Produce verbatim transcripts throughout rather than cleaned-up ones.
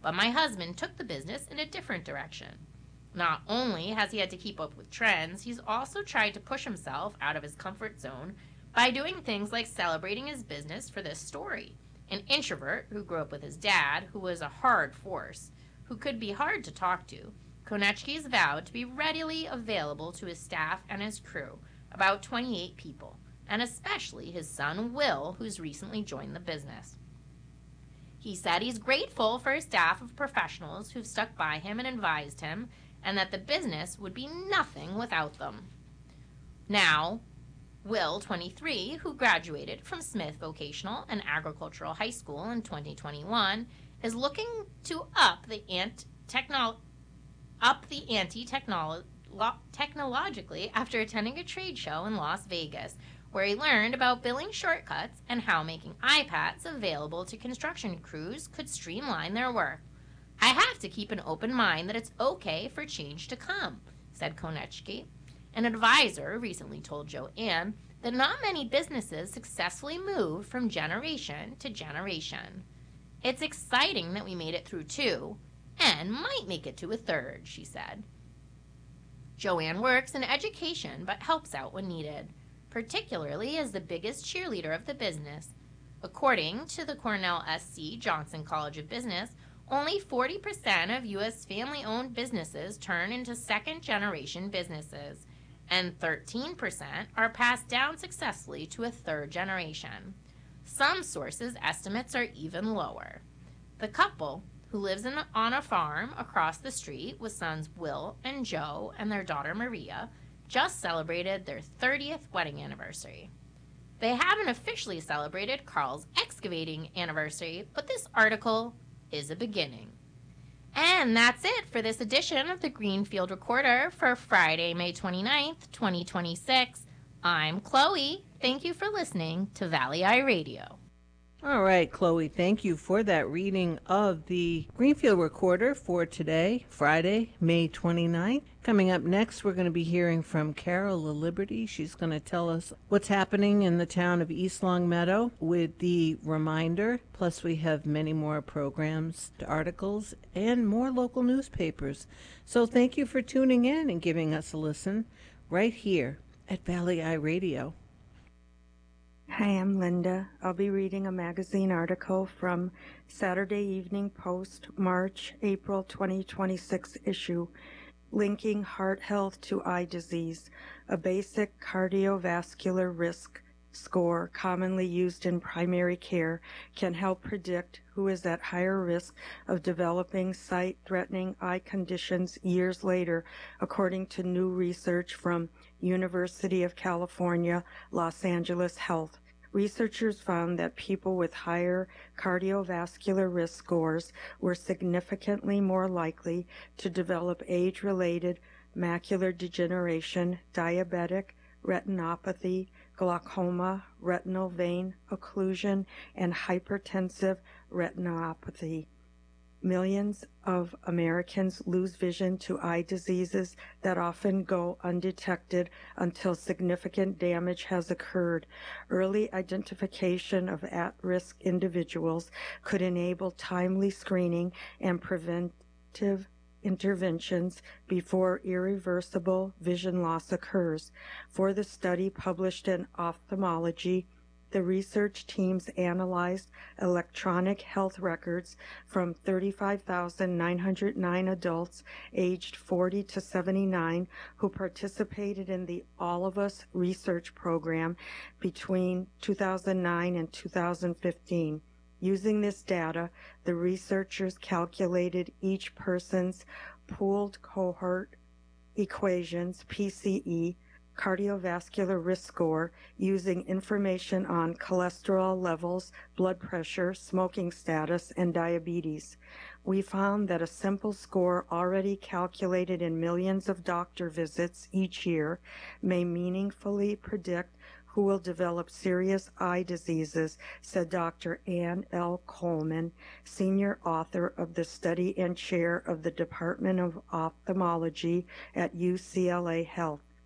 but my husband took the business in a different direction. Not only has he had to keep up with trends, he's also tried to push himself out of his comfort zone by doing things like celebrating his business for this story. An introvert who grew up with his dad, who was a hard force, who could be hard to talk to, Konechki's vowed to be readily available to his staff and his crew, about twenty-eight people, and especially his son Will, who's recently joined the business. He said he's grateful for his staff of professionals who've stuck by him and advised him, and that the business would be nothing without them. Now, Will, twenty-three, who graduated from Smith Vocational and Agricultural High School in twenty twenty-one, is looking to up the ant technol- up the ante technolo- technologically after attending a trade show in Las Vegas, where he learned about billing shortcuts and how making iPads available to construction crews could streamline their work. I have to keep an open mind that it's okay for change to come, said Konechki. An advisor recently told Joanne that not many businesses successfully move from generation to generation. It's exciting that we made it through two, and might make it to a third, she said. Joanne works in education but helps out when needed, particularly as the biggest cheerleader of the business. According to the Cornell S C Johnson College of Business, only forty percent of U S family-owned businesses turn into second-generation businesses, and thirteen percent are passed down successfully to a third generation. Some sources' estimates are even lower. The couple, who lives in, on a farm across the street with sons Will and Joe and their daughter Maria, just celebrated their thirtieth wedding anniversary. They haven't officially celebrated Carl's excavating anniversary, but this article is a beginning. And that's it for this edition of the Greenfield Recorder for Friday, May twenty-ninth, twenty twenty-six. I'm Chloe. Thank you for listening to Valley Eye Radio. All right, Chloe, thank you for that reading of the Greenfield Recorder for today, Friday, May twenty-ninth. Coming up next, we're going to be hearing from Carol LaLiberty. She's going to tell us what's happening in the town of East Longmeadow with the reminder. Plus, we have many more programs, articles, and more local newspapers. So thank you for tuning in and giving us a listen right here at Valley Eye Radio. Hi, I'm Linda. I'll be reading a magazine article from Saturday Evening Post, March, April twenty twenty-six issue, linking heart health to eye disease, a basic cardiovascular risk score commonly used in primary care can help predict who is at higher risk of developing sight-threatening eye conditions years later, according to new research from University of California, Los Angeles Health. Researchers found that people with higher cardiovascular risk scores were significantly more likely to develop age-related macular degeneration, diabetic retinopathy, glaucoma, retinal vein occlusion, and hypertensive retinopathy. Millions of Americans lose vision to eye diseases that often go undetected until significant damage has occurred. Early identification of at-risk individuals could enable timely screening and preventive interventions before irreversible vision loss occurs. For the study published in Ophthalmology, the research teams analyzed electronic health records from thirty-five thousand nine hundred nine adults aged forty to seventy-nine who participated in the All of Us research program between two thousand nine and two thousand fifteen. Using this data, the researchers calculated each person's pooled cohort equations, P C E, cardiovascular risk score, using information on cholesterol levels, blood pressure, smoking status, and diabetes. We found that a simple score already calculated in millions of doctor visits each year may meaningfully predict who will develop serious eye diseases, said Doctor Ann L. Coleman, senior author of the study and chair of the Department of Ophthalmology at U C L A Health.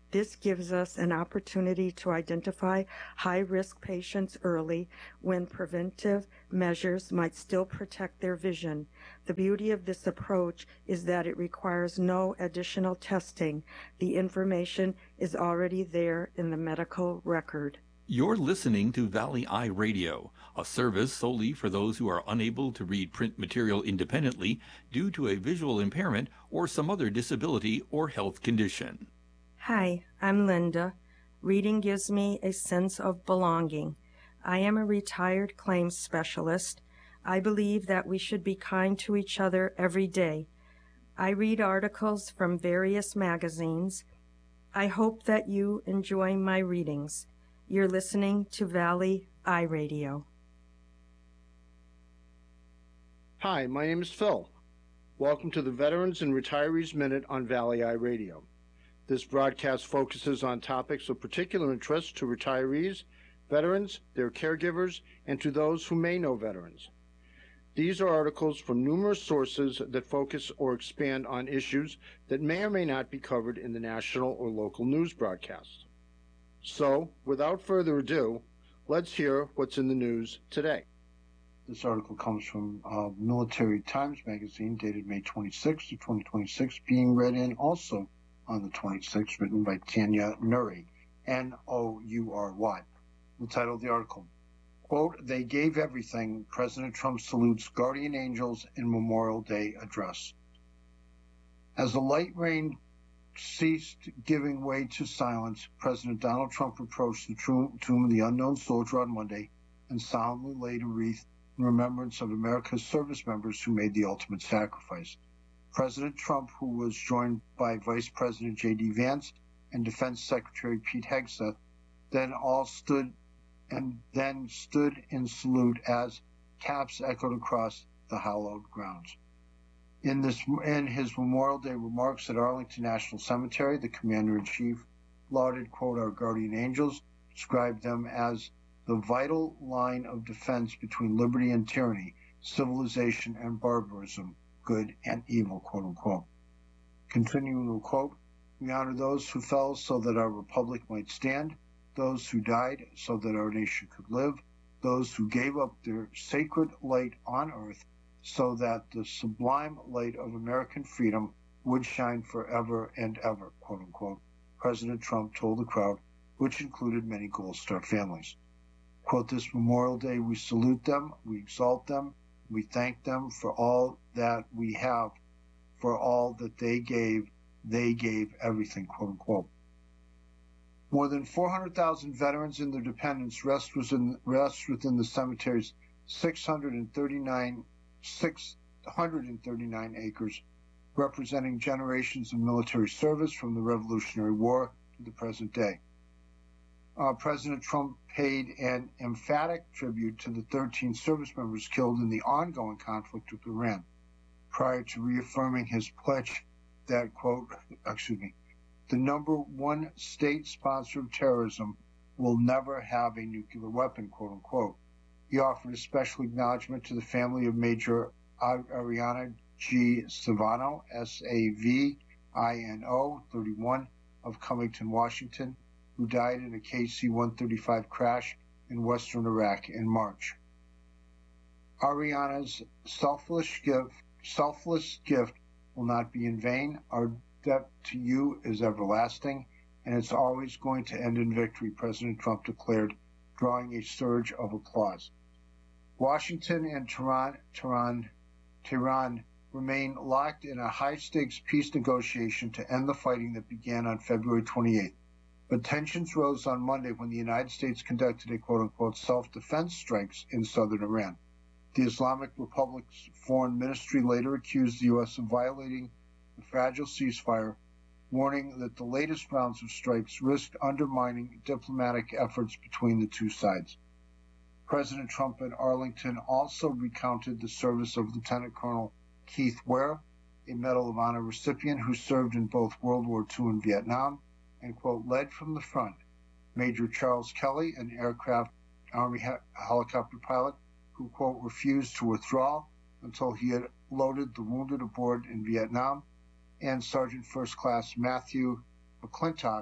This gives us an opportunity to identify high-risk patients early when preventive measures might still protect their vision. The beauty of this approach is that it requires no additional testing. The information is already there in the medical record. You're listening to Valley Eye Radio, a service solely for those who are unable to read print material independently due to a visual impairment or some other disability or health condition. Hi, I'm Linda. Reading gives me a sense of belonging. I am a retired claims specialist. I believe that we should be kind to each other every day. I read articles from various magazines. I hope that you enjoy my readings. You're listening to Valley Eye Radio. Hi, my name is Phil. Welcome to the Veterans and Retirees Minute on Valley Eye Radio. This broadcast focuses on topics of particular interest to retirees, veterans, their caregivers, and to those who may know veterans. These are articles from numerous sources that focus or expand on issues that may or may not be covered in the national or local news broadcasts. So, without further ado, let's hear what's in the news today. This article comes from uh, Military Times magazine, dated May twenty-sixth of twenty twenty-six, being read in also on the twenty-sixth, written by Tanya Nury, N O U R Y. The title of the article, quote, "They gave everything. President Trump salutes guardian angels in Memorial Day address." As the light rain ceased giving way to silence, President Donald Trump approached the tomb of the unknown soldier on Monday and solemnly laid a wreath in remembrance of America's service members who made the ultimate sacrifice. President Trump, who was joined by Vice President J D Vance and Defense Secretary Pete Hegseth, then all stood and then stood in salute as caps echoed across the hallowed grounds. In this, in his Memorial Day remarks at Arlington National Cemetery, the Commander-in-Chief lauded, quote, "our guardian angels," described them as the vital line of defense between liberty and tyranny, civilization and barbarism, good and evil, quote unquote. Continuing to quote, "We honor those who fell so that our republic might stand, those who died so that our nation could live, those who gave up their sacred light on earth so that the sublime light of American freedom would shine forever and ever," quote unquote, President Trump told the crowd, which included many Gold Star families. Quote, "This Memorial Day, we salute them, we exalt them, we thank them for all that we have, for all that they gave, they gave everything," quote unquote. More than four hundred thousand veterans and their dependents rest within, rest within the cemetery's six hundred thirty-nine six hundred thirty-nine acres, representing generations of military service from the Revolutionary War to the present day. Uh, President Trump paid an emphatic tribute to the thirteen service members killed in the ongoing conflict with Iran, prior to reaffirming his pledge that, quote, excuse me, "the number one state sponsor of terrorism will never have a nuclear weapon," quote unquote. He offered a special acknowledgement to the family of Major Ariana G. Savano, S A V I N O, thirty-one, of Cummington, Washington, who died in a K C one thirty-five crash in western Iraq in March. Ariana's selfless gift, selfless gift will not be in vain. Our debt to you is everlasting, and it's always going to end in victory, President Trump declared, drawing a surge of applause. Washington and Tehran, Tehran, Tehran remain locked in a high-stakes peace negotiation to end the fighting that began on February twenty-eighth. But tensions rose on Monday when the United States conducted a quote-unquote self-defense strikes in southern Iran. The Islamic Republic's foreign ministry later accused the U S of violating the fragile ceasefire, warning that the latest rounds of strikes risked undermining diplomatic efforts between the two sides. President Trump in Arlington also recounted the service of Lieutenant Colonel Keith Ware, a Medal of Honor recipient who served in both World War Two and Vietnam, and, quote, led from the front. Major Charles Kelly, an aircraft Army he- helicopter pilot who, quote, refused to withdraw until he had loaded the wounded aboard in Vietnam, and Sergeant First Class Matthew McClintock,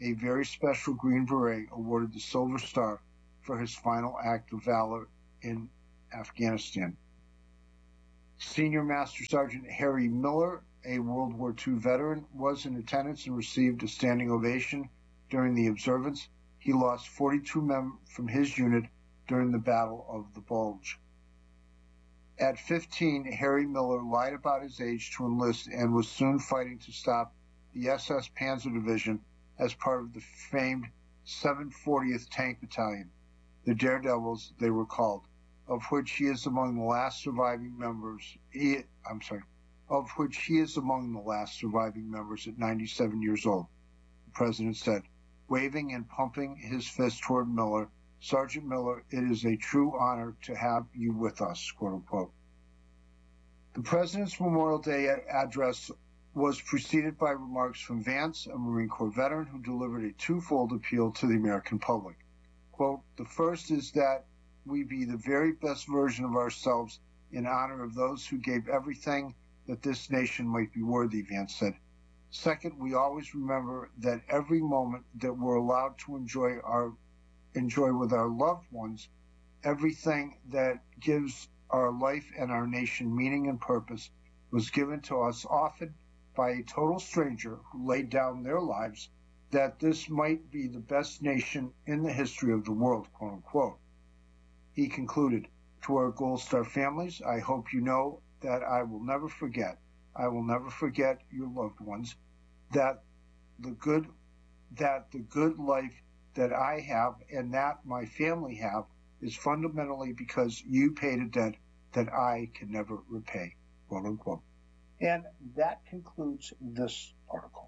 a very special Green Beret awarded the Silver Star for his final act of valor in Afghanistan. Senior Master Sergeant Harry Miller, a World War Two veteran, was in attendance and received a standing ovation during the observance. He lost forty-two men from his unit during the Battle of the Bulge. At fifteen, Harry Miller lied about his age to enlist and was soon fighting to stop the S S Panzer Division as part of the famed seven fortieth Tank Battalion, the Daredevils they were called, of which he is among the last surviving members. He, I'm sorry, of which he is among the last surviving members at ninety-seven years old, the president said, waving and pumping his fist toward Miller. Sergeant Miller, it is a true honor to have you with us, quote unquote. The President's Memorial Day address was preceded by remarks from Vance, a Marine Corps veteran who delivered a twofold appeal to the American public. Quote, the first is that we be the very best version of ourselves in honor of those who gave everything that this nation might be worthy, Vance said. Second, we always remember that every moment that we're allowed to enjoy our enjoy with our loved ones, everything that gives our life and our nation meaning and purpose was given to us often by a total stranger who laid down their lives that this might be the best nation in the history of the world, quote unquote. He concluded, to our Gold Star families, I hope you know that I will never forget, I will never forget your loved ones, that the good, that the good life that I have and that my family have is fundamentally because you paid a debt that I can never repay, quote unquote. And that concludes this article.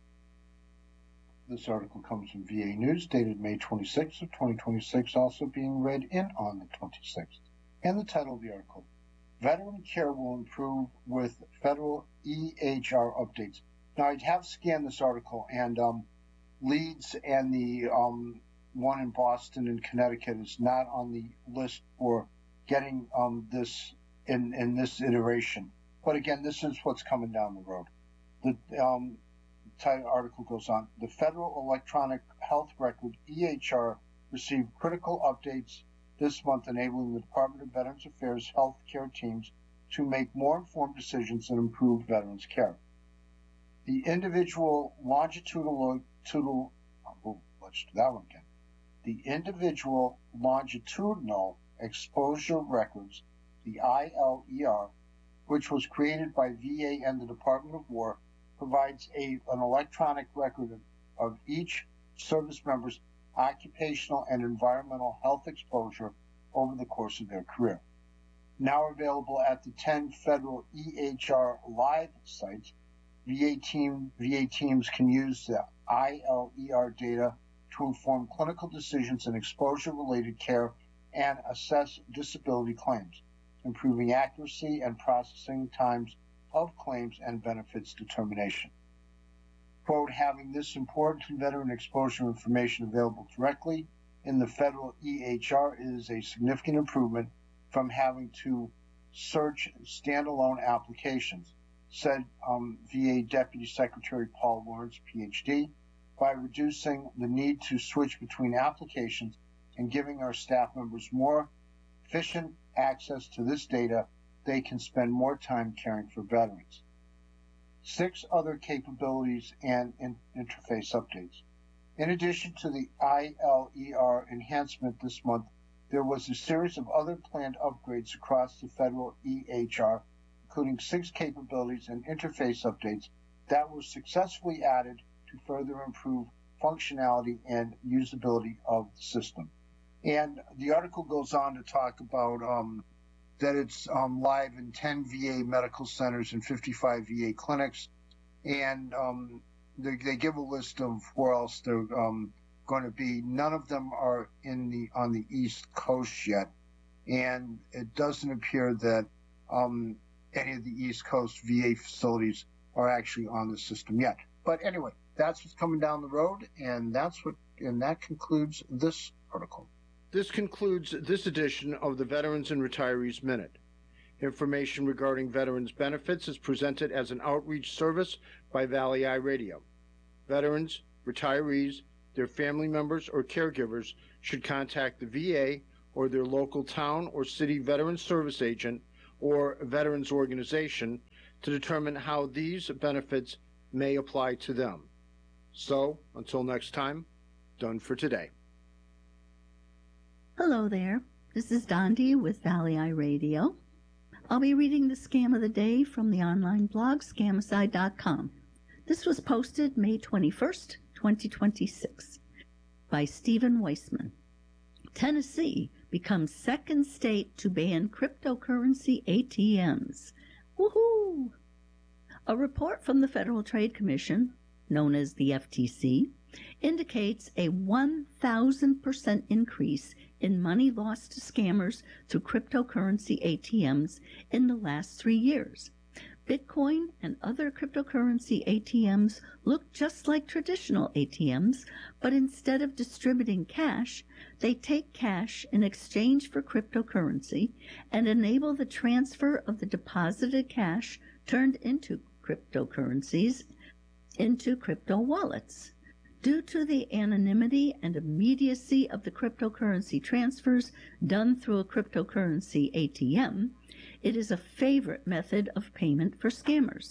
This article comes from V A News, dated May twenty-sixth of twenty twenty-six, also being read in on the twenty-sixth. And the title of the article, Veteran Care Will Improve with Federal E H R Updates. Now, I have scanned this article, and um, Leeds and the um, one in Boston and Connecticut is not on the list for getting um, this in, in this iteration. But again, this is what's coming down the road. The um, title article goes on. The Federal Electronic Health Record, E H R, received critical updates this month, enabling the Department of Veterans Affairs health care teams to make more informed decisions and improve veterans' care. The individual longitudinal Total, oh, let's do that one again. The individual longitudinal exposure records, the I L E R, which was created by V A and the Department of War, provides a, an electronic record of, of each service member's occupational and environmental health exposure over the course of their career. Now available at the ten federal E H R live sites, V A, team, V A teams can use the I L E R data to inform clinical decisions in exposure-related care and assess disability claims, improving accuracy and processing times of claims and benefits determination. Quote, having this important veteran exposure information available directly in the federal E H R is a significant improvement from having to search standalone applications, said um, V A Deputy Secretary Paul Lawrence, P H D, by reducing the need to switch between applications and giving our staff members more efficient access to this data, they can spend more time caring for veterans. Six other capabilities and in- interface updates. In addition to the I L E R enhancement this month, there was a series of other planned upgrades across the federal E H R, including six capabilities and interface updates that were successfully added to further improve functionality and usability of the system. And the article goes on to talk about um, that it's um, live in ten V A medical centers and fifty-five V A clinics. And um, they, they give a list of where else they're um, going to be. None of them are in the on the East Coast yet. And it doesn't appear that um, any of the East Coast V A facilities are actually on the system yet. But anyway, that's what's coming down the road, and that's what and that concludes this article. This concludes this edition of the Veterans and Retirees Minute. Information regarding veterans benefits is presented as an outreach service by Valley Eye Radio. Veterans, retirees, their family members, or caregivers should contact the V A or their local town or city veteran service agent or veterans organization to determine how these benefits may apply to them. So, until next time, done for today. Hello there. This is Dondi with Valley Eye Radio. I'll be reading the Scam of the Day from the online blog scamicide dot com. This was posted May twenty-first, twenty twenty-six by Stephen Weissman. Tennessee becomes second state to ban cryptocurrency A T Ms. Woohoo! A report from the Federal Trade Commission, known as the F T C, indicates a one thousand percent increase in money lost to scammers through cryptocurrency A T Ms in the last three years. Bitcoin and other cryptocurrency A T Ms look just like traditional A T Ms, but instead of distributing cash, they take cash in exchange for cryptocurrency and enable the transfer of the deposited cash turned into cryptocurrencies into crypto wallets. Due to the anonymity and immediacy of the cryptocurrency transfers done through a cryptocurrency A T M, it is a favorite method of payment for scammers.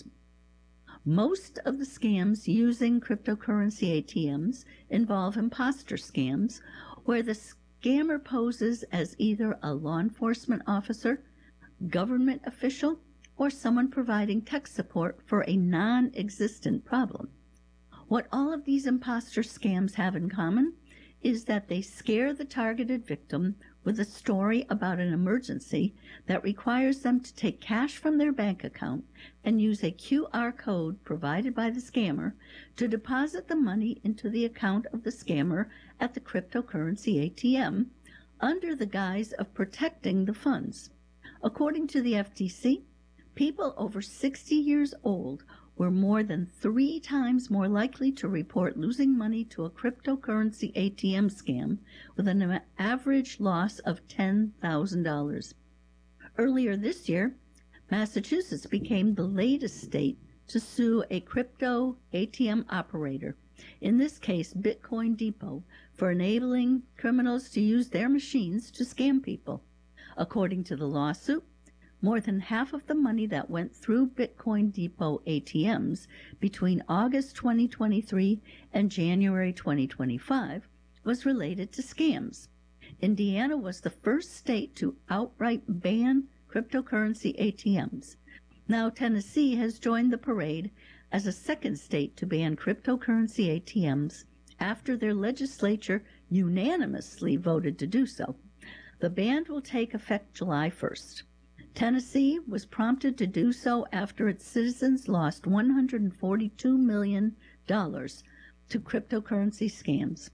Most of the scams using cryptocurrency A T Ms involve imposter scams, where the scammer poses as either a law enforcement officer, government official, or someone providing tech support for a non-existent problem. What all of these imposter scams have in common is that they scare the targeted victim with a story about an emergency that requires them to take cash from their bank account and use a Q R code provided by the scammer to deposit the money into the account of the scammer at the cryptocurrency A T M under the guise of protecting the funds. According to the F T C, people over sixty years old were more than three times more likely to report losing money to a cryptocurrency A T M scam with an average loss of ten thousand dollars. Earlier this year, Massachusetts became the latest state to sue a crypto A T M operator, in this case Bitcoin Depot, for enabling criminals to use their machines to scam people. According to the lawsuit, more than half of the money that went through Bitcoin Depot A T Ms between August twenty twenty-three and January twenty twenty-five was related to scams. Indiana was the first state to outright ban cryptocurrency A T Ms. Now Tennessee has joined the parade as a second state to ban cryptocurrency A T Ms after their legislature unanimously voted to do so. The ban will take effect July first. Tennessee was prompted to do so after its citizens lost one hundred forty-two million dollars to cryptocurrency scams.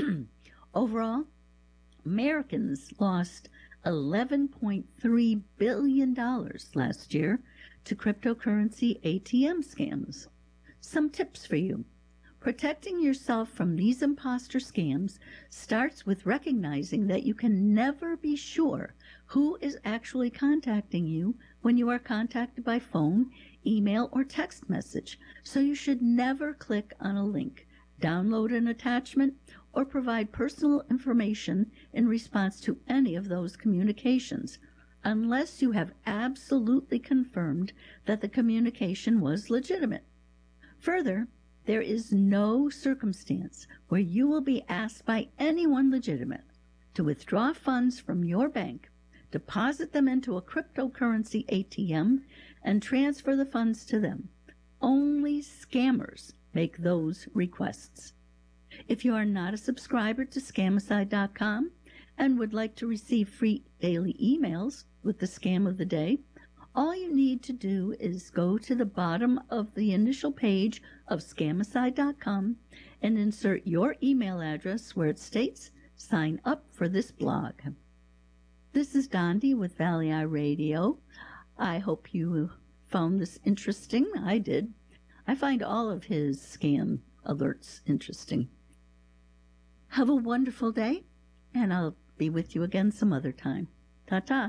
Overall, Americans lost eleven point three billion dollars last year to cryptocurrency A T M scams. Some tips for you. Protecting yourself from these imposter scams starts with recognizing that you can never be sure who is actually contacting you when you are contacted by phone, email, or text message, so you should never click on a link, download an attachment, or provide personal information in response to any of those communications, unless you have absolutely confirmed that the communication was legitimate. Further, there is no circumstance where you will be asked by anyone legitimate to withdraw funds from your bank, deposit them into a cryptocurrency A T M, and transfer the funds to them. Only scammers make those requests. If you are not a subscriber to scamicide dot com and would like to receive free daily emails with the scam of the day, all you need to do is go to the bottom of the initial page of scamicide dot com and insert your email address where it states, sign up for this blog. This is Dondi with Valley Eye Radio. I hope you found this interesting. I did. I find all of his scam alerts interesting. Have a wonderful day, and I'll be with you again some other time. Ta-ta.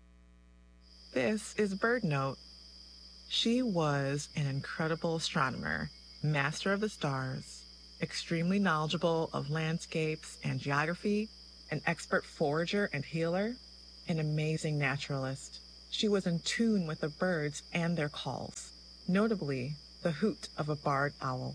This is Bird Note. She was an incredible astronomer, master of the stars, Extremely knowledgeable of landscapes and geography, an expert forager and healer, an amazing naturalist. She was in tune with the birds and their calls, notably the hoot of a barred owl.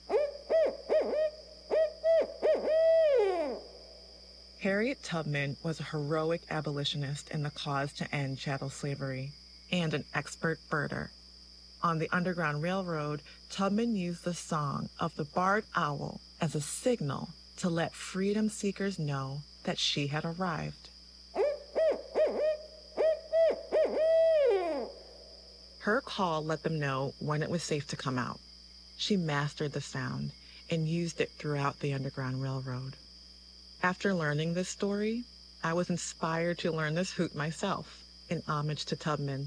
Harriet Tubman was a heroic abolitionist in the cause to end chattel slavery and an expert birder. On the Underground Railroad, Tubman used the song of the barred owl as a signal to let freedom seekers know that she had arrived. Her call let them know when it was safe to come out. She mastered the sound and used it throughout the Underground Railroad. After learning this story, I was inspired to learn this hoot myself in homage to Tubman.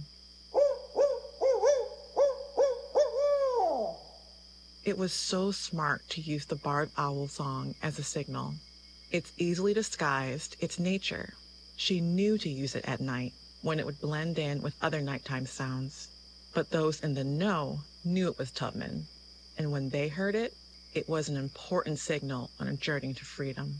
It was so smart to use the barred owl song as a signal. It's easily disguised its nature. She knew to use it at night when it would blend in with other nighttime sounds. But those in the know knew it was Tubman, and when they heard it, it was an important signal on a journey to freedom.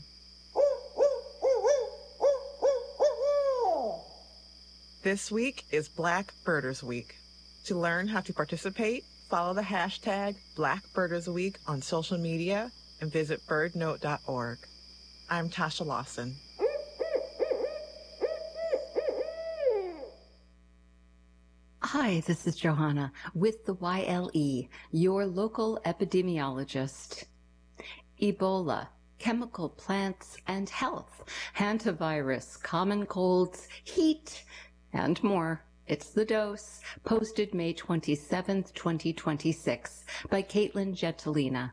This week is Black Birders Week. To learn how to participate, follow the hashtag Black Birders Week on social media and visit bird note dot org. I'm Tasha Lawson. Hi, this is Johanna with the Y L E, your local epidemiologist. Ebola, chemical plants and health, hantavirus, common colds, heat, and more. It's The Dose, posted May twenty-seventh, twenty twenty-six, by Caitlin Gentilina.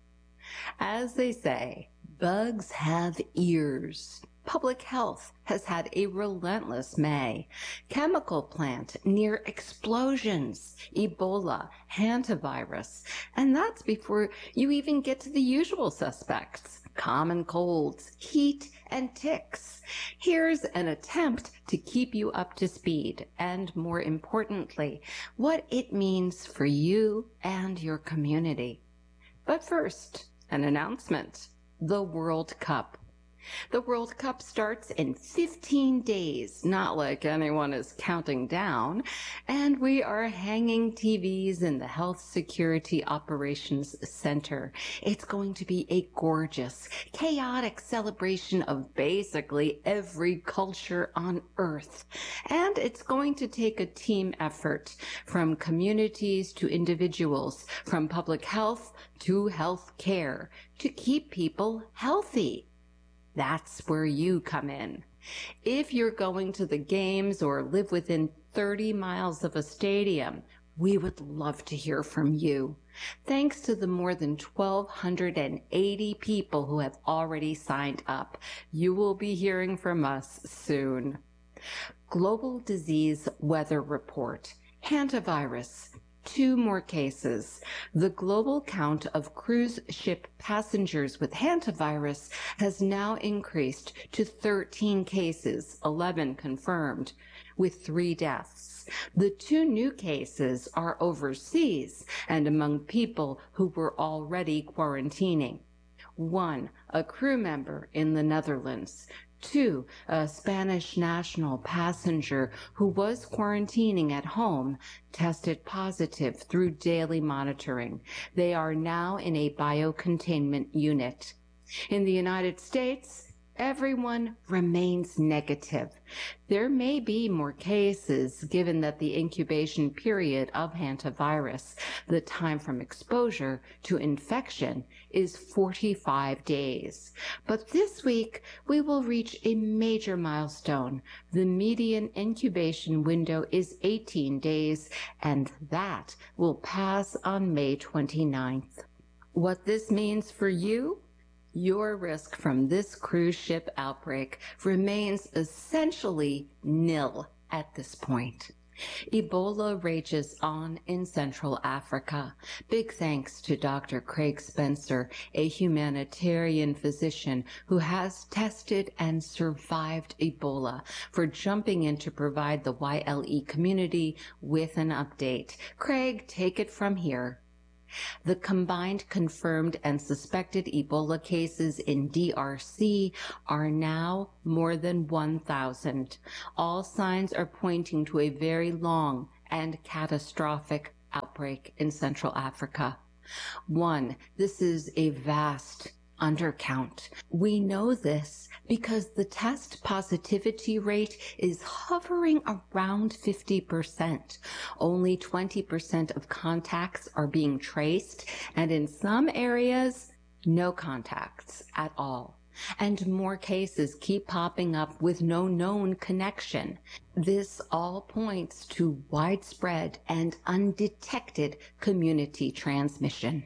As they say, bugs have ears. Public health has had a relentless May. Chemical plant near explosions, Ebola, hantavirus, and that's before you even get to the usual suspects, common colds, heat, and ticks. Here's an attempt to keep you up to speed and, more importantly, what it means for you and your community. But first, an announcement. The World Cup. The World Cup starts in fifteen days, not like anyone is counting down, and we are hanging T Vs in the Health Security Operations Center. It's going to be a gorgeous, chaotic celebration of basically every culture on Earth. And it's going to take a team effort, from communities to individuals, from public health to health care, to keep people healthy. That's where you come in. If you're going to the games or live within thirty miles of a stadium, we would love to hear from you. Thanks to the more than one thousand two hundred eighty people who have already signed up, you will be hearing from us soon. Global Disease Weather Report. Hantavirus. Two more cases. The global count of cruise ship passengers with hantavirus has now increased to thirteen cases, eleven confirmed, with three deaths. The two new cases are overseas and among people who were already quarantining. One, a crew member in the Netherlands. Two, a Spanish national passenger who was quarantining at home tested positive through daily monitoring. They are now in a biocontainment unit. In the United States, everyone remains negative. There may be more cases given that the incubation period of hantavirus, the time from exposure to infection, is forty-five days. But this week, we will reach a major milestone. The median incubation window is eighteen days, and that will pass on May twenty-ninth. What this means for you? Your risk from this cruise ship outbreak remains essentially nil at this point. Ebola rages on in Central Africa. Big thanks to Doctor Craig Spencer, a humanitarian physician who has tested and survived Ebola, for jumping in to provide the Y L E community with an update. Craig, take it from here. The combined confirmed and suspected Ebola cases in D R C are now more than one thousand. All signs are pointing to a very long and catastrophic outbreak in Central Africa. One, this is a vast undercount. We know this because the test positivity rate is hovering around fifty percent. Only twenty percent of contacts are being traced, and in some areas, no contacts at all. And more cases keep popping up with no known connection. This all points to widespread and undetected community transmission.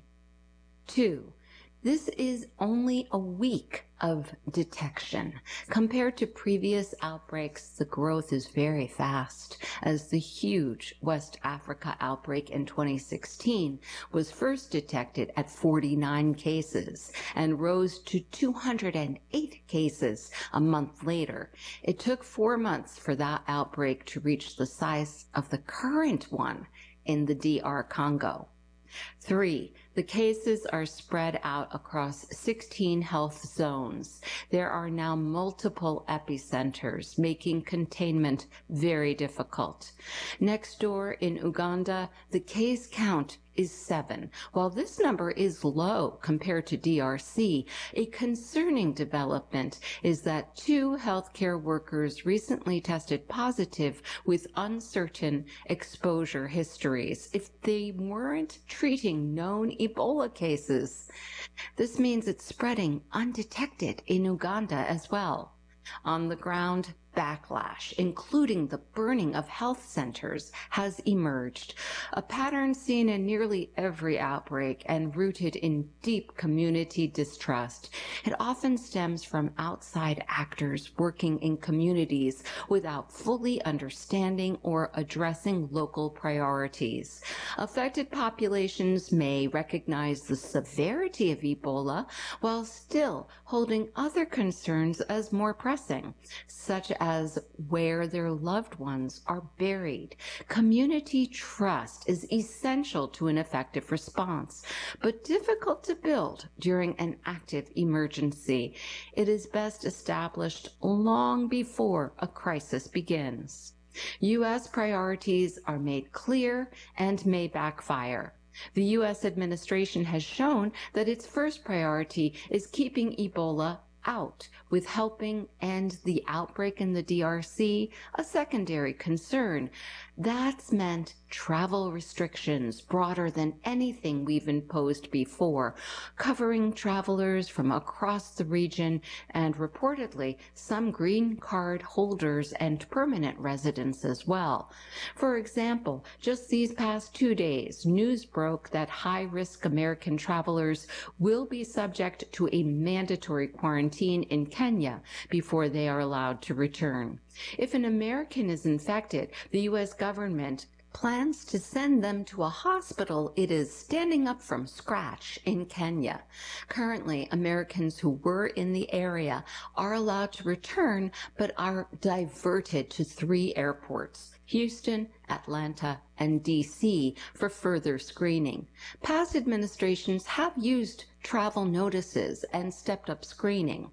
Two, this is only a week of detection. Compared to previous outbreaks, the growth is very fast, as the huge West Africa outbreak in twenty sixteen was first detected at forty-nine cases and rose to two hundred eight cases a month later. It took four months for that outbreak to reach the size of the current one in the D R Congo. Three, the cases are spread out across sixteen health zones. There are now multiple epicenters, making containment very difficult. Next door in Uganda, the case count is seven. While this number is low compared to D R C, a concerning development is that two healthcare workers recently tested positive with uncertain exposure histories if they weren't treating known Ebola cases. This means it's spreading undetected in Uganda as well. On the ground, backlash, including the burning of health centers, has emerged, a pattern seen in nearly every outbreak and rooted in deep community distrust. It often stems from outside actors working in communities without fully understanding or addressing local priorities. Affected populations may recognize the severity of Ebola while still holding other concerns as more pressing, such as as where their loved ones are buried. Community trust is essential to an effective response, but difficult to build during an active emergency. It is best established long before a crisis begins. U S priorities are made clear and may backfire. The U S administration has shown that its first priority is keeping Ebola out, with helping end the outbreak in the D R C a secondary concern. That's meant travel restrictions broader than anything we've imposed before, covering travelers from across the region and reportedly some green card holders and permanent residents as well. For example, just these past two days, news broke that high-risk American travelers will be subject to a mandatory quarantine in Kenya before they are allowed to return. If an American is infected, the U S government plans to send them to a hospital it is standing up from scratch in Kenya. Currently, Americans who were in the area are allowed to return but are diverted to three airports: Houston, Atlanta, and D C for further screening. Past administrations have used travel notices and stepped up screening.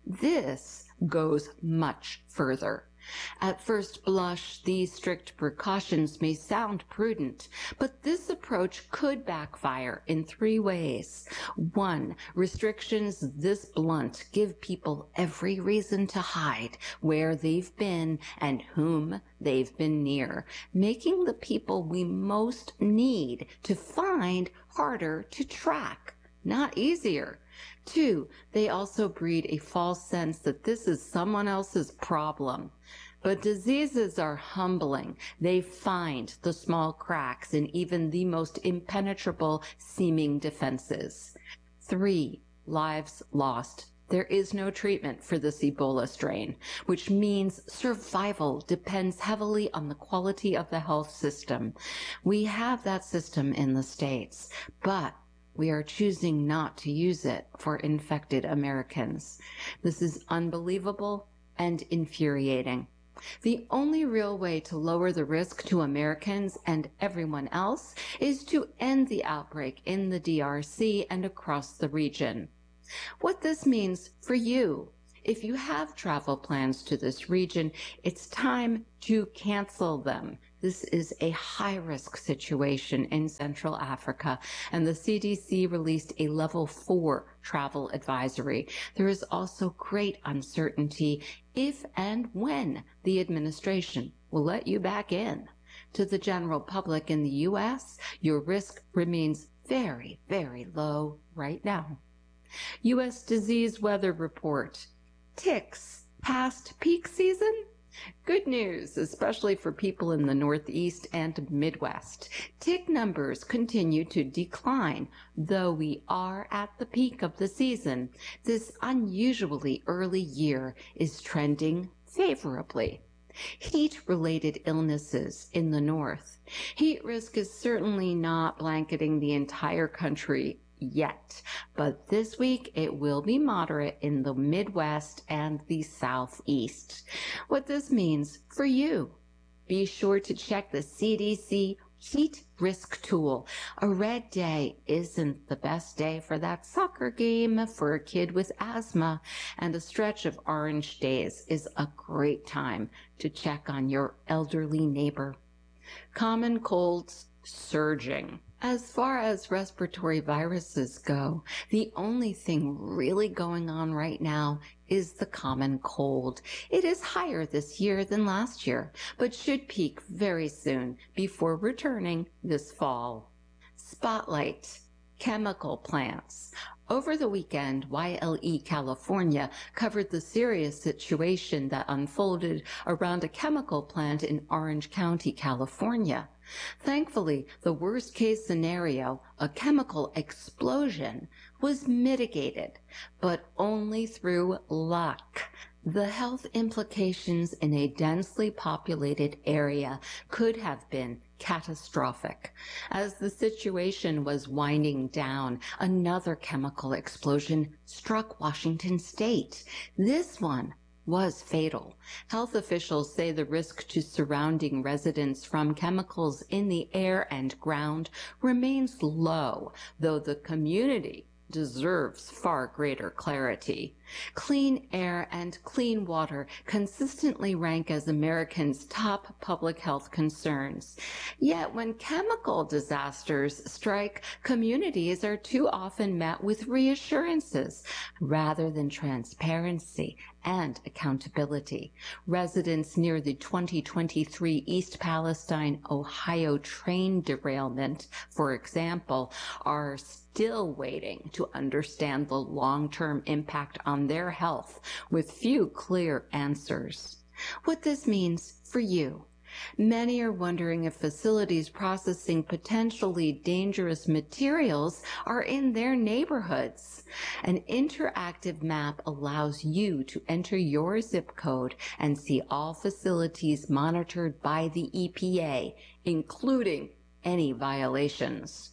This goes much further. At first blush, these strict precautions may sound prudent, but this approach could backfire in three ways. One, restrictions this blunt give people every reason to hide where they've been and whom they've been near, making the people we most need to find harder to track, not easier. Two, they also breed a false sense that this is someone else's problem. But diseases are humbling. They find the small cracks in even the most impenetrable seeming defenses. Three, lives lost. There is no treatment for this Ebola strain, which means survival depends heavily on the quality of the health system. We have that system in the States, but we are choosing not to use it for infected Americans. This is unbelievable and infuriating. The only real way to lower the risk to Americans and everyone else is to end the outbreak in the D R C and across the region. What this means for you: if you have travel plans to this region, it's time to cancel them. This is a high-risk situation in Central Africa, and the C D C released a level four travel advisory. There is also great uncertainty if and when the administration will let you back in. To the general public in the U S, your risk remains very, very low right now. U S Disease Weather Report. Ticks past peak season? Good news, especially for people in the Northeast and Midwest. Tick numbers continue to decline, though we are at the peak of the season. This unusually early year is trending favorably. Heat-related illnesses in the north. Heat risk is certainly not blanketing the entire country yet, but this week it will be moderate in the Midwest and the Southeast. What this means for you: be sure to check the C D C heat risk tool. A red day isn't the best day for that soccer game for a kid with asthma, and a stretch of orange days is a great time to check on your elderly neighbor. Common colds surging. As far as respiratory viruses go, the only thing really going on right now is the common cold. It is higher this year than last year, but should peak very soon before returning this fall. Spotlight. Chemical plants. Over the weekend, Y L E California covered the serious situation that unfolded around a chemical plant in Orange County, California. Thankfully, the worst-case scenario, a chemical explosion, was mitigated, but only through luck. The health implications in a densely populated area could have been catastrophic. As the situation was winding down, another chemical explosion struck Washington state. This one was fatal. Health officials say the risk to surrounding residents from chemicals in the air and ground remains low, though the community deserves far greater clarity. Clean air and clean water consistently rank as Americans' top public health concerns. Yet when chemical disasters strike, communities are too often met with reassurances rather than transparency and accountability. Residents near the twenty twenty-three East Palestine, Ohio train derailment, for example, are still waiting to understand the long-term impact on their health with few clear answers. What this means for you. Many are wondering if facilities processing potentially dangerous materials are in their neighborhoods. An interactive map allows you to enter your zip code and see all facilities monitored by the E P A, including any violations.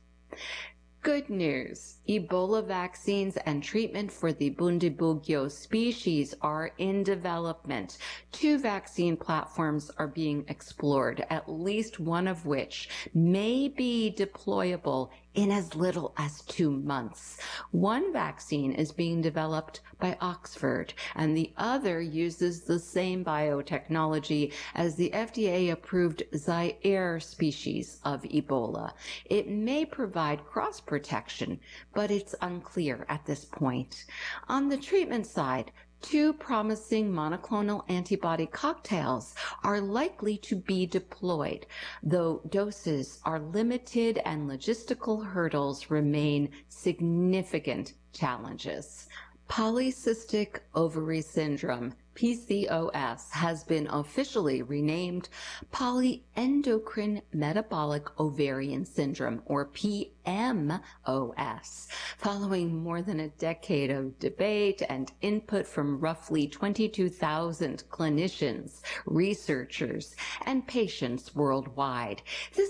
Good news. Ebola vaccines and treatment for the Bundibugyo species are in development. Two vaccine platforms are being explored, at least one of which may be deployable in as little as two months. One vaccine is being developed by Oxford, and the other uses the same biotechnology as the F D A-approved Zaire species of Ebola. It may provide cross-protection, but it's unclear at this point. On the treatment side, two promising monoclonal antibody cocktails are likely to be deployed, though doses are limited and logistical hurdles remain significant challenges. Polycystic ovary syndrome, P C O S, has been officially renamed polyendocrine metabolic ovarian syndrome, or P M O S, following more than a decade of debate and input from roughly twenty-two thousand clinicians, researchers, and patients worldwide. This is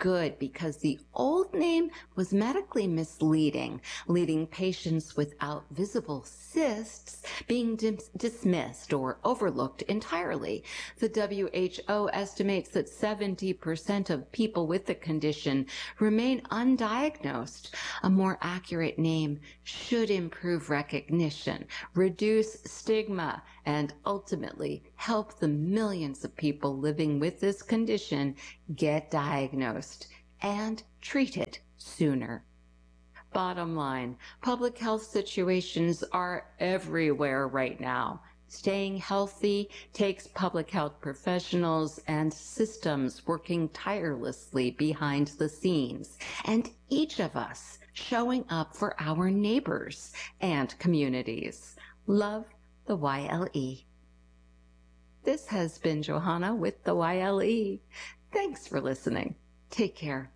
good because the old name was medically misleading, leading patients without visible cysts being dis- dismissed or overlooked entirely. The W H O estimates that seventy percent of people with the condition remain undiagnosed. A more accurate name should improve recognition, reduce stigma, and ultimately help the millions of people living with this condition get diagnosed and treated sooner. Bottom line, public health situations are everywhere right now. Staying healthy takes public health professionals and systems working tirelessly behind the scenes, and each of us showing up for our neighbors and communities. Love, the Y L E. This has been Johanna with the Y L E. Thanks for listening. Take care.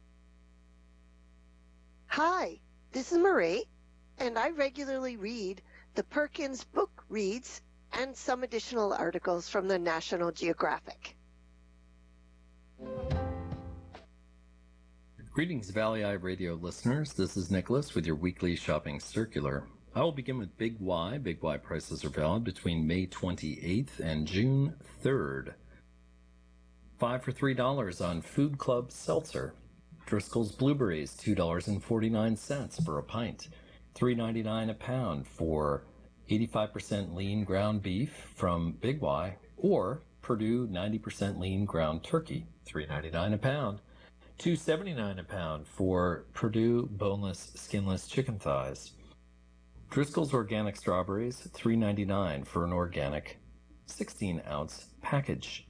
Hi, this is Marie, and I regularly read the Perkins Book Reads and some additional articles from the National Geographic. Greetings, Valley Eye Radio listeners. This is Nicholas with your weekly shopping circular. I will begin with Big Y. Big Y prices are valid between May twenty-eighth and June third. Five for three dollars on Food Club Seltzer. Driscoll's Blueberries, two dollars and forty-nine cents for a pint. three ninety-nine a pound for eighty-five percent lean ground beef from Big Y, or Purdue ninety percent lean ground turkey, three ninety-nine a pound. two seventy-nine a pound for Purdue boneless, skinless chicken thighs. Driscoll's Organic Strawberries, three ninety-nine for an organic sixteen ounce package.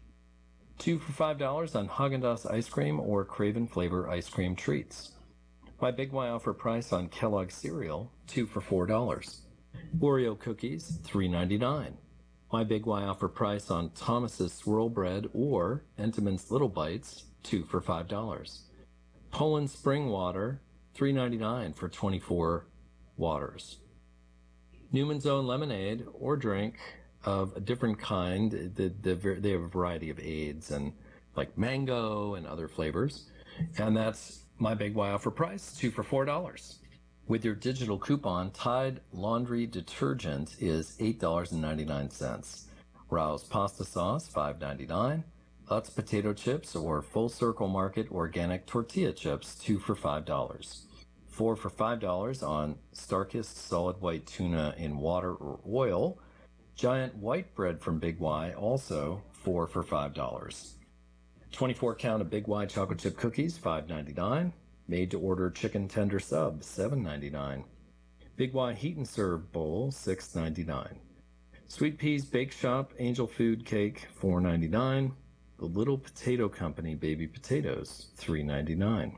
Two for five dollars on Haagen-Dazs ice cream or Craven flavor ice cream treats. My Big Y offer price on Kellogg cereal, two for four dollars. Oreo cookies, three ninety-nine. My Big Y offer price on Thomas's Swirl Bread or Entenmann's Little Bites, two for five dollars. Poland Spring Water, three ninety-nine for twenty-four waters. Newman's Own lemonade or drink of a different kind. The, the, they have a variety of aids and like mango and other flavors. And that's my Big Y offer price, two for four dollars. With your digital coupon, Tide laundry detergent is eight dollars and ninety-nine cents. Rouse pasta sauce, five ninety-nine. Utz potato chips or Full Circle Market organic tortilla chips, two for five dollars. Four for five dollars on Starkist solid white tuna in water or oil. Giant white bread from Big Y, also four for five dollars. twenty-four count of Big Y chocolate chip cookies, five ninety-nine. Made to order chicken tender sub, seven ninety-nine. Big Y heat and serve bowl, six ninety-nine. Sweet Peas Bake Shop Angel Food Cake, four ninety-nine. The Little Potato Company baby potatoes, three ninety-nine.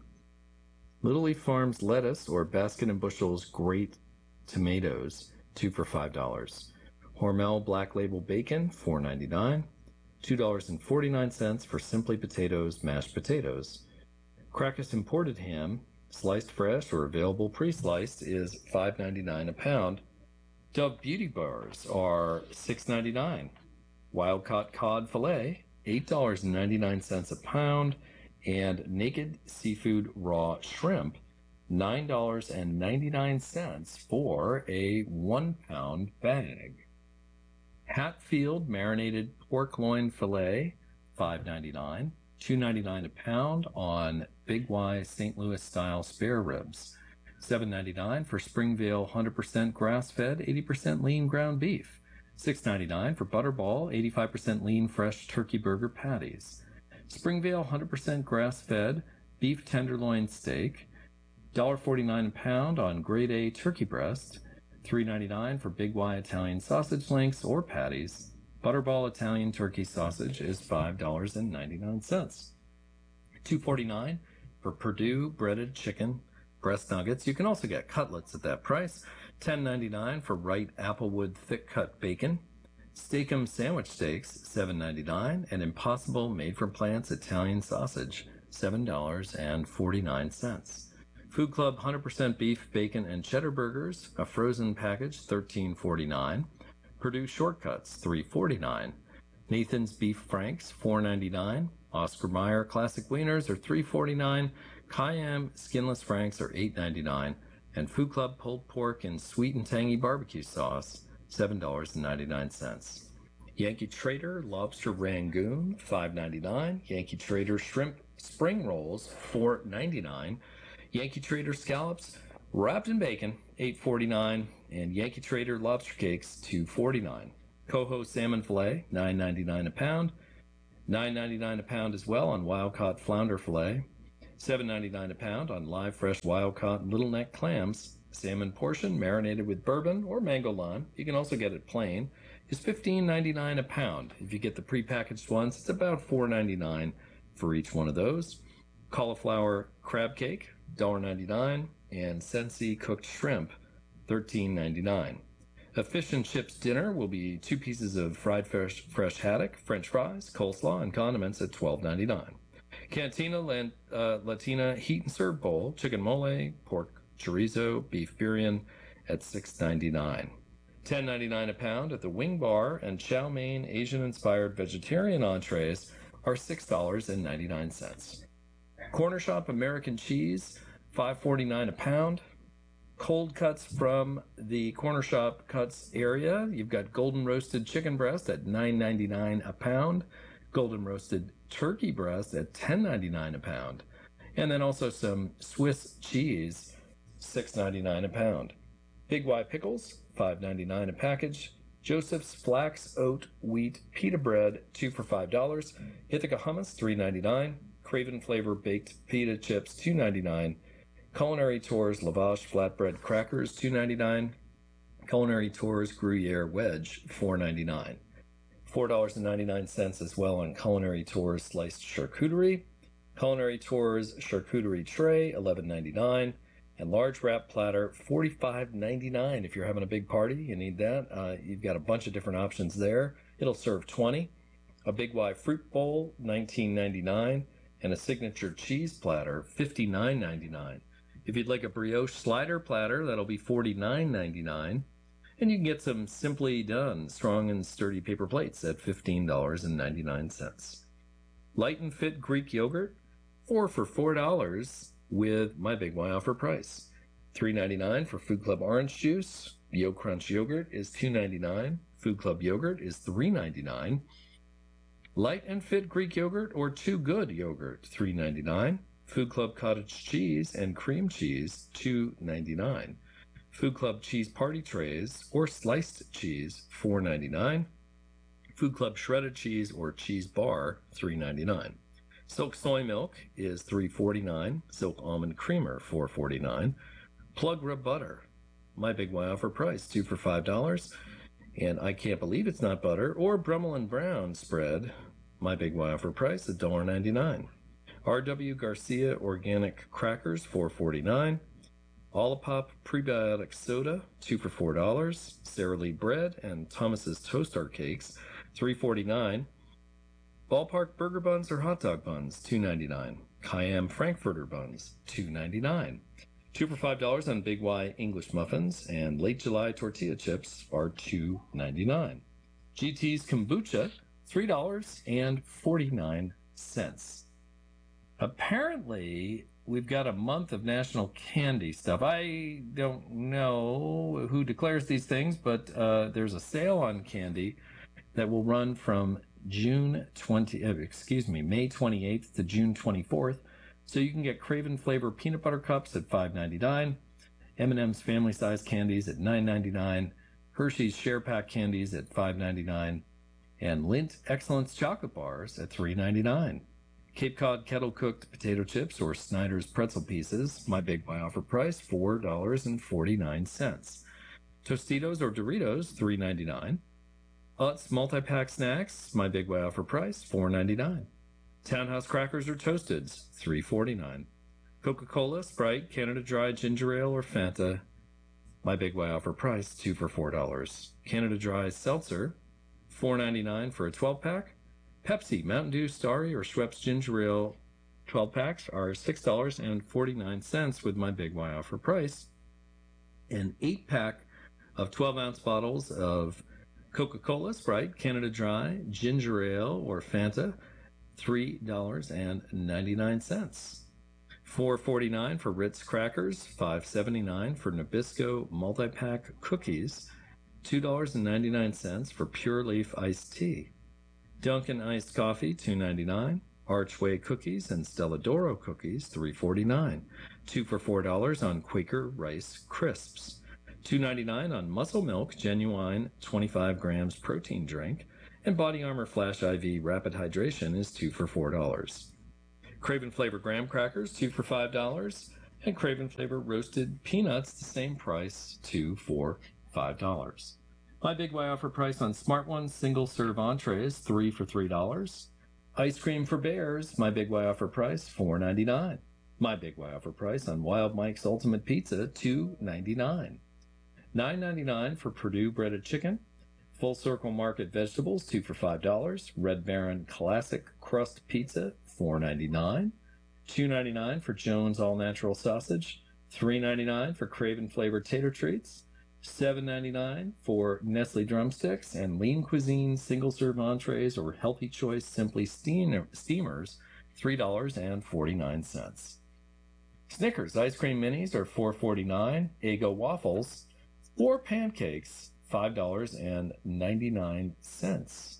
Little Leaf Farms lettuce or Basket and Bushels great tomatoes, two for five dollars. Hormel Black Label Bacon, four ninety-nine. two dollars and forty-nine cents for Simply Potatoes mashed potatoes. Crackus imported ham, sliced fresh or available pre-sliced, is five ninety-nine a pound. Dove Beauty Bars are six ninety-nine. Wild Caught Cod Filet, eight dollars and ninety-nine cents a pound. And Naked Seafood Raw Shrimp, nine dollars and ninety-nine cents for a one-pound bag. Hatfield Marinated Pork Loin Filet, five ninety-nine. two ninety-nine a pound on Big Y Saint Louis style spare ribs. seven ninety-nine for Springvale one hundred percent grass-fed, eighty percent lean ground beef. six ninety-nine for Butterball, eighty-five percent lean fresh turkey burger patties. Springvale one hundred percent grass-fed beef tenderloin steak. one forty-nine a pound on grade A turkey breast. three ninety-nine for Big Y Italian sausage links or patties. Butterball Italian turkey sausage is five dollars and ninety-nine cents. two forty-nine for Purdue breaded chicken breast nuggets. You can also get cutlets at that price. ten ninety-nine for Wright Applewood thick cut bacon. Steakum sandwich steaks, seven ninety-nine, and Impossible made from plants Italian sausage, seven dollars and forty-nine cents. Food Club one hundred percent beef, bacon, and cheddar burgers, a frozen package, thirteen forty-nine. Purdue Shortcuts, three forty-nine. Nathan's Beef Franks, four ninety-nine. Oscar Mayer Classic Wieners are three forty-nine. Cayenne skinless franks are eight ninety-nine, and Food Club pulled pork and sweet and tangy barbecue sauce, seven dollars and ninety-nine cents. Yankee Trader lobster rangoon, five ninety-nine. Yankee Trader shrimp spring rolls, four ninety-nine. Yankee Trader scallops wrapped in bacon, eight forty-nine, and Yankee Trader lobster cakes, two forty-nine. Coho salmon fillet, nine ninety-nine a pound, nine ninety-nine a pound as well on wild-caught flounder fillet, seven ninety-nine a pound on live fresh wild-caught little neck clams. Salmon portion marinated with bourbon or mango lime, you can also get it plain, is fifteen ninety-nine a pound. If you get the prepackaged ones, it's about four ninety-nine for each one of those. Cauliflower crab cake, one ninety-nine, and Sensi cooked shrimp, thirteen ninety-nine. A fish and chips dinner will be two pieces of fried fresh, fresh haddock, French fries, coleslaw, and condiments at twelve ninety-nine. Cantina Lan, uh, Latina heat and serve bowl, chicken mole, pork chorizo, beef birrian at six ninety-nine. ten ninety-nine a pound at the Wing Bar, and chow mein Asian-inspired vegetarian entrees are six dollars and ninety-nine cents. Corner Shop American cheese, five forty-nine a pound. Cold cuts from the Corner Shop Cuts area. You've got golden roasted chicken breast at nine ninety-nine a pound. Golden roasted turkey breast at ten ninety-nine a pound. And then also some Swiss cheese, six ninety-nine a pound. Big Y pickles, five ninety-nine a package. Joseph's flax, oat, wheat, pita bread, two for five dollars. Ithaca hummus, three ninety-nine. Craven flavor baked pita chips, two ninety-nine. Culinary Tours lavash flatbread crackers, two ninety-nine. Culinary Tours Gruyere wedge, four ninety-nine. four dollars and ninety-nine cents as well on Culinary Tours sliced charcuterie. Culinary Tours charcuterie tray, eleven ninety-nine. And large wrap platter, forty-five ninety-nine. If you're having a big party, you need that. Uh, you've got a bunch of different options there. It'll serve twenty. A Big Y fruit bowl, nineteen ninety-nine. And a signature cheese platter, fifty-nine ninety-nine. If you'd like a brioche slider platter, that'll be forty-nine ninety-nine. And you can get some Simply Done strong and sturdy paper plates at fifteen dollars and ninety-nine cents. Light and Fit Greek yogurt, four for four dollars with my Big Y offer price. three ninety-nine for Food Club orange juice. Yo Crunch yogurt is two ninety-nine. Food Club yogurt is three ninety-nine. Light and Fit Greek yogurt or Too Good yogurt, three ninety-nine. Food Club cottage cheese and cream cheese, two ninety-nine. Food Club cheese party trays or sliced cheese, four ninety-nine. Food Club shredded cheese or cheese bar, three ninety-nine. Silk soy milk is three forty-nine. Silk almond creamer, four forty-nine. Plug rub butter, my Big Y offer price, two for five dollars. And I can't believe it's not butter. Or Brummel and Brown spread, my Big Y offer price, one ninety-nine. R W Garcia organic crackers, four forty-nine. Olipop prebiotic soda, two for four dollars. Sara Lee bread and Thomas's Toaster cakes, three forty-nine. Ballpark burger buns or hot dog buns, two ninety-nine. Cayenne Frankfurter buns, two ninety-nine. Two for five dollars on Big Y English muffins, and late July tortilla chips are two ninety-nine. G T's kombucha, three dollars and forty-nine cents. Apparently, we've got a month of national candy stuff. I don't know who declares these things, but uh, there's a sale on candy that will run from June twentieth, excuse me, May twenty-eighth to June twenty-fourth. So you can get Craven flavor peanut butter cups at five ninety-nine, M and M's family size candies at nine ninety-nine, Hershey's share pack candies at five ninety-nine, and Lindt Excellence chocolate bars at three ninety-nine. Cape Cod kettle cooked potato chips or Snyder's pretzel pieces, my Big Y offer price, four dollars and forty-nine cents. Tostitos or Doritos, three ninety-nine. Utz multi-pack snacks, my Big Y offer price, four ninety-nine. Townhouse crackers or Toasteds, three forty-nine. Coca-Cola, Sprite, Canada Dry, Ginger Ale, or Fanta, my Big Y offer price, two for four dollars. Canada Dry Seltzer, four ninety-nine for a twelve pack. Pepsi, Mountain Dew, Starry, or Schweppes Ginger Ale twelve packs are six dollars and forty-nine cents with my Big Y offer price. An eight pack of twelve ounce bottles of Coca-Cola, Sprite, Canada Dry, Ginger Ale, or Fanta, three dollars and ninety-nine cents. four forty-nine for Ritz crackers, five seventy-nine for Nabisco multi-pack cookies, two dollars and ninety-nine cents for Pure Leaf iced tea. Dunkin' iced coffee, two ninety-nine. Archway cookies and Stella D'Oro cookies, three forty-nine. Two for four dollars on Quaker Rice Crisps. two ninety-nine on Muscle Milk Genuine twenty-five grams protein drink. And Body Armor Flash I V Rapid Hydration is two for four dollars. Craven Flavor Graham Crackers, two for five dollars. And Craven Flavor Roasted Peanuts, the same price, two for five dollars. My Big Y offer price on Smart Ones single serve entrees, three for three dollars. Ice cream for bears, My Big Y offer price, four ninety-nine. My Big Y offer price on Wild Mike's Ultimate Pizza, two ninety-nine. nine ninety-nine for Purdue breaded chicken. Full Circle Market vegetables, two for five dollars. Red Baron Classic Crust Pizza, four ninety-nine. two ninety-nine for Jones All Natural Sausage. three ninety-nine for Craven Flavored Tater Treats. seven ninety-nine for Nestle Drumsticks, and Lean Cuisine single-serve entrees or Healthy Choice Simply steam- Steamers, three dollars and forty-nine cents. Snickers Ice Cream Minis are four forty-nine. Eggo Waffles, four pancakes, five dollars and ninety-nine cents.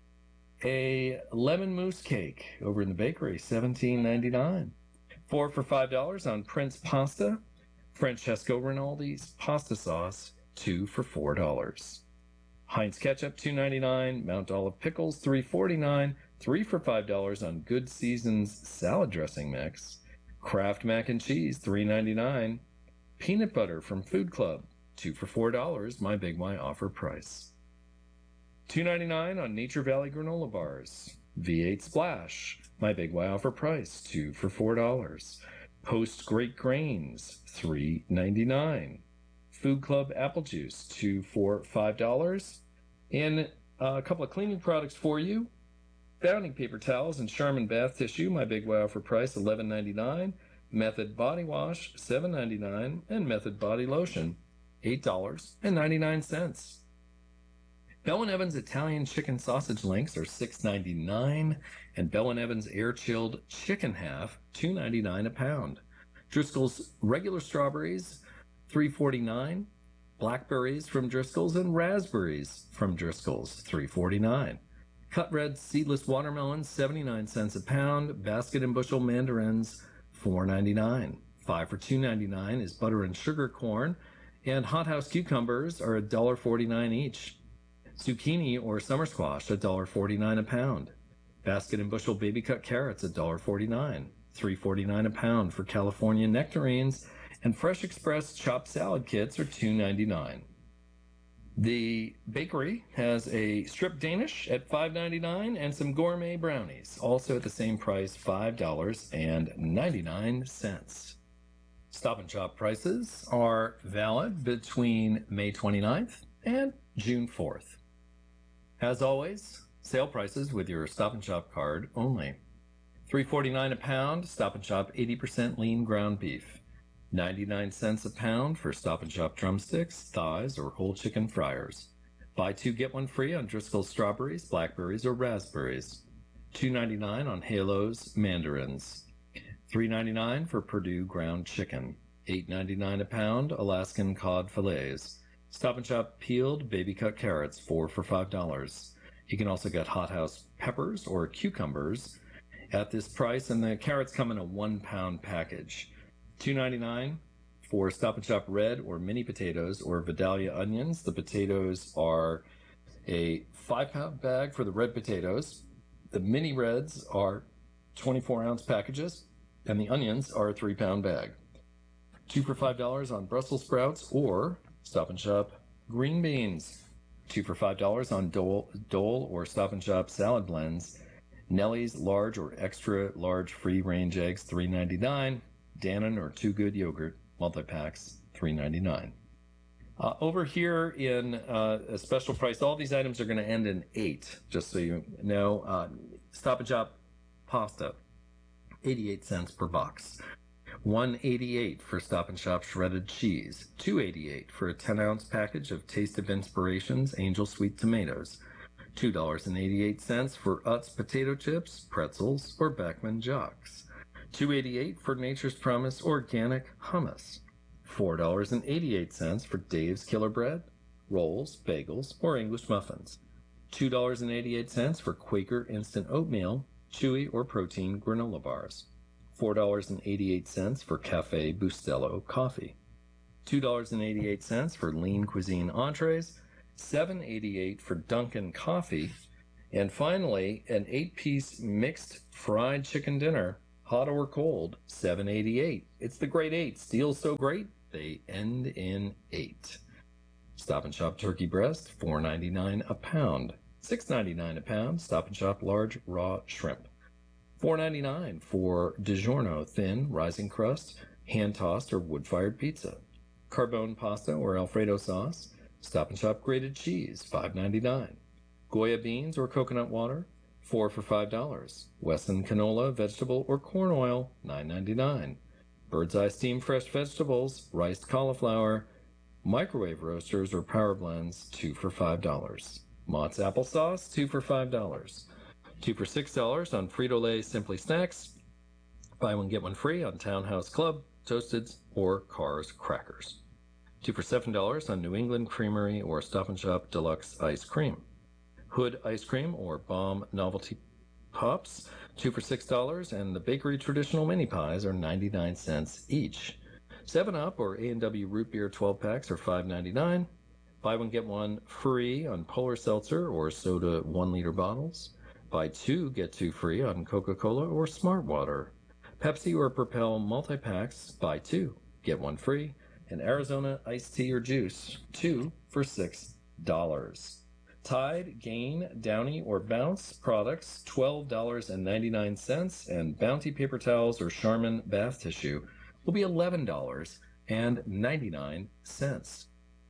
A Lemon Mousse Cake over in the bakery, seventeen ninety-nine. four for five dollars on Prince Pasta. Francesco Rinaldi's pasta sauce, two for four dollars. Heinz Ketchup, two ninety-nine. Mount Olive Pickles, three forty-nine. three for five dollars on Good Seasons salad dressing mix. Kraft Mac and Cheese, three ninety-nine. Peanut Butter from Food Club, two for four dollars, My Big Y offer price. two ninety-nine on Nature Valley granola bars. V eight Splash, My Big Y offer price, two for four dollars. Post Great Grains, three ninety-nine. Food Club apple juice, two for five dollars. And uh, a couple of cleaning products for you. Bounty paper towels and Charmin bath tissue, My Big Y offer price, eleven ninety-nine. Method body wash, seven ninety-nine. And Method body lotion, eight dollars and ninety-nine cents. Bell and Evans Italian chicken sausage links are six ninety-nine, and Bell and Evans air chilled chicken half, two ninety-nine a pound. Driscoll's regular strawberries, three forty-nine. Blackberries from Driscoll's and raspberries from Driscoll's, three forty-nine. Cut red seedless watermelons, seventy-nine cents a pound. Basket and bushel mandarins, four ninety-nine. Five for two ninety-nine is butter and sugar corn, and hothouse cucumbers are one dollar forty-nine each. Zucchini or summer squash, one dollar forty-nine a pound. Basket and bushel baby cut carrots, one dollar forty-nine. three forty-nine a pound for California nectarines, and Fresh Express chopped salad kits are two ninety-nine. The bakery has a strip Danish at five ninety-nine and some gourmet brownies, also at the same price, five dollars and ninety-nine cents. Stop and Shop prices are valid between May twenty-ninth and June fourth. As always, sale prices with your Stop and Shop card only. three forty-nine a pound, Stop and Shop eighty percent lean ground beef. ninety-nine cents a pound for Stop and Shop drumsticks, thighs, or whole chicken fryers. Buy two, get one free on Driscoll's strawberries, blackberries, or raspberries. two ninety-nine on Halo's mandarins. three ninety-nine for Purdue ground chicken. eight ninety-nine a pound Alaskan cod fillets. Stop and Shop peeled baby cut carrots, four for five dollars. You can also get hothouse peppers or cucumbers at this price, and the carrots come in a one pound package. two ninety-nine for Stop and Shop red or mini potatoes or Vidalia onions. The potatoes are a five pound bag for the red potatoes. The mini reds are twenty-four ounce packages, and the onions are a three pound bag. Two for five dollars on Brussels sprouts or Stop and Shop green beans. Two for five dollars on Dole, Dole or Stop and Shop salad blends. Nellie's large or extra large free range eggs, three ninety-nine. Dannon or Too Good yogurt multi-packs, three ninety-nine. Uh, over here in uh, a special price, all these items are going to end in eight, just so you know. Uh, Stop and Shop pasta, eighty-eight cents per box. one eighty-eight for Stop and Shop shredded cheese. two eighty-eight for a ten ounce package of Taste of Inspirations Angel Sweet Tomatoes. two dollars and eighty-eight cents for Utz potato chips, pretzels, or Beckman Jocks. two dollars and eighty-eight cents for Nature's Promise Organic Hummus, four dollars and eighty-eight cents for Dave's Killer Bread, rolls, bagels, or English muffins, two dollars and eighty-eight cents for Quaker Instant Oatmeal, chewy or protein granola bars, four dollars and eighty-eight cents for Cafe Bustelo coffee, two dollars and eighty-eight cents for Lean Cuisine entrees, seven dollars and eighty-eight cents for Dunkin' Coffee, and finally, an eight-piece mixed fried chicken dinner, hot or cold, seven dollars and eighty-eight cents. It's the great eight. Deals so great, they end in eight. Stop and Shop turkey breast, four dollars and ninety-nine cents a pound. six dollars and ninety-nine cents a pound. Stop and Shop large raw shrimp. four dollars and ninety-nine cents for DiGiorno thin rising crust, hand-tossed or wood-fired pizza. Carbone pasta or Alfredo sauce. Stop and Shop grated cheese, five dollars and ninety-nine cents. Goya beans or coconut water, four for five dollars. Wesson canola, vegetable, or corn oil, nine dollars and ninety-nine cents. Bird's Eye steamed fresh vegetables, riced cauliflower, microwave roasters or power blends, two for five dollars. Mott's applesauce, two for five dollars. Two for six dollars on Frito-Lay Simply Snacks. Buy one, get one free on Townhouse Club, Toasteds, or Cars Crackers. Two for seven dollars on New England Creamery or Stop and Shop Deluxe Ice Cream. Hood Ice Cream or Bomb Novelty Pops, two for six dollars, and the Bakery Traditional Mini Pies are ninety-nine cents each. seven up or A and W Root Beer twelve packs are five dollars and ninety-nine cents. Buy one, get one free on Polar Seltzer or soda one liter bottles. Buy two, get two free on Coca-Cola or Smart Water. Pepsi or Propel multi-packs, buy two, get one free. And Arizona iced tea or juice, two for six dollars. Tide, Gain, Downy, or Bounce products, twelve dollars and ninety-nine cents, and Bounty paper towels or Charmin bath tissue will be eleven dollars and ninety-nine cents.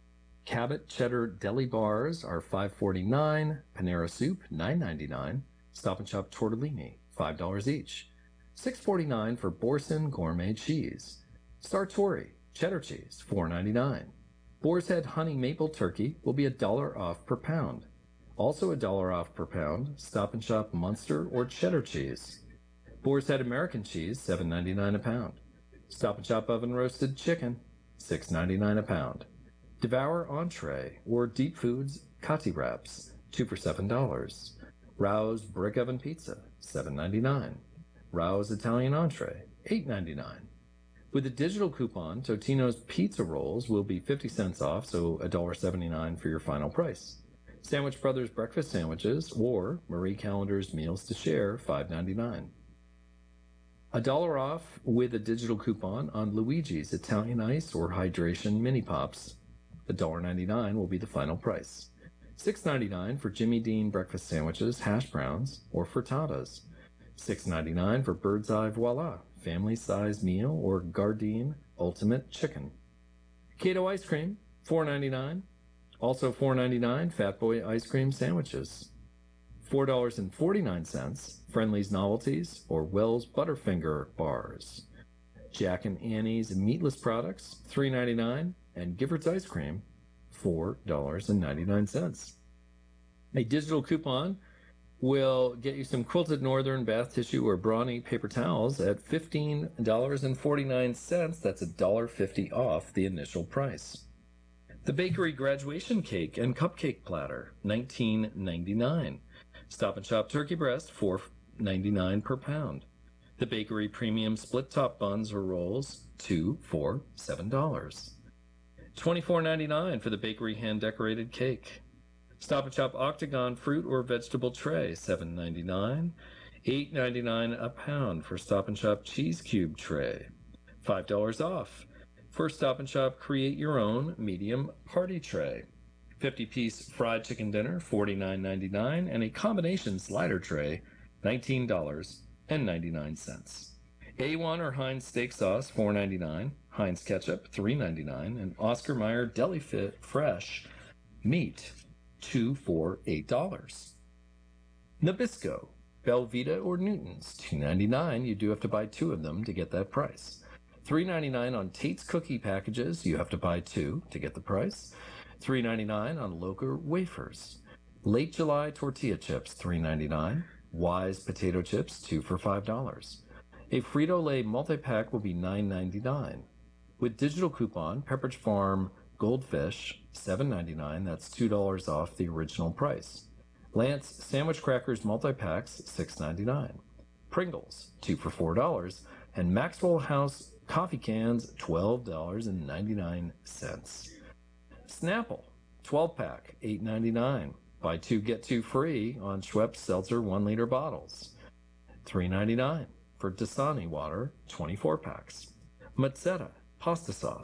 Cabot cheddar deli bars are five dollars and forty-nine cents, Panera soup nine dollars and ninety-nine cents, Stop and Shop tortellini five dollars each, six dollars and forty-nine cents for Borson gourmet cheese. Sartori cheddar cheese four dollars and ninety-nine cents. Boar's Head honey maple turkey will be a dollar off per pound. Also a dollar off per pound, Stop and Shop Munster or cheddar cheese. Boar's Head American cheese, seven dollars and ninety-nine cents a pound. Stop and Shop oven roasted chicken, six dollars and ninety-nine cents a pound. Devour entree or deep foods Kati wraps, two for seven dollars. Rao's brick oven pizza, seven dollars and ninety-nine cents. Rao's Italian entree, eight dollars and ninety-nine cents. With a digital coupon, Totino's pizza rolls will be fifty cents off, so one dollar and seventy-nine cents for your final price. Sandwich Brothers breakfast sandwiches or Marie Callender's meals to share, five dollars and ninety-nine cents. A dollar off with a digital coupon on Luigi's Italian Ice or Hydration Mini Pops. one dollar and ninety-nine cents will be the final price. six dollars and ninety-nine cents for Jimmy Dean breakfast sandwiches, hash browns, or frittatas. six dollars and ninety-nine cents for Bird's Eye Voila family-size meal or Gardein Ultimate Chicken. Cato ice cream, four dollars and ninety-nine cents. Also four dollars and ninety-nine cents Fat Boy ice cream sandwiches. four dollars and forty-nine cents Friendly's Novelties or Wells Butterfinger bars. Jack and Annie's meatless products, three dollars and ninety-nine cents, and Giffords ice cream, four dollars and ninety-nine cents. A digital coupon will get you some Quilted Northern bath tissue or Brawny paper towels at fifteen dollars and forty-nine cents. That's one dollar and fifty cents off the initial price. The Bakery graduation cake and cupcake platter, nineteen ninety-nine cents. Stop and Shop turkey breast, four dollars and ninety-nine cents per pound. The Bakery premium split top buns or rolls, two for seven dollars. twenty-four ninety-nine for the Bakery hand decorated cake. Stop and Shop Octagon fruit or vegetable tray, seven ninety-nine. eight ninety-nine a pound for Stop and Shop cheese cube tray. five dollars off for Stop and Shop create your own medium party tray. fifty piece fried chicken dinner, forty-nine ninety-nine, and a combination slider tray, nineteen dollars and ninety-nine cents. A one or Heinz steak sauce, four ninety-nine. Heinz ketchup, three ninety-nine, and Oscar Mayer Deli Fit Fresh meat, two for eight dollars. Nabisco, Belvita or Newton's, two ninety-nine. You do have to buy two of them to get that price. three ninety-nine on Tate's cookie packages. You have to buy two to get the price. three ninety-nine on Loker wafers. Late July tortilla chips, three ninety-nine. Wise potato chips, two for five dollars. A Frito-Lay multi-pack will be nine ninety-nine. With digital coupon, Pepperidge Farm Goldfish, seven ninety-nine. That's two dollars off the original price. Lance Sandwich Crackers multi-packs, six ninety-nine. Pringles, two for four dollars. And Maxwell House coffee cans, twelve dollars and ninety-nine cents. Snapple, twelve pack, eight ninety-nine. Buy two, get two free on Schweppes Seltzer one liter bottles. three ninety-nine. For Dasani water, twenty-four packs. Mazzetta, pasta sauce,